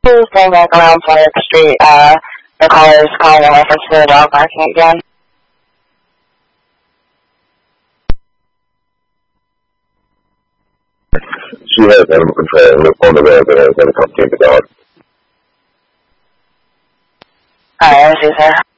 Saying like around Park Street, the caller is calling in reference to the dog barking again. She has animal control and on the road and is going to come take the dog. Alright, I see, sir.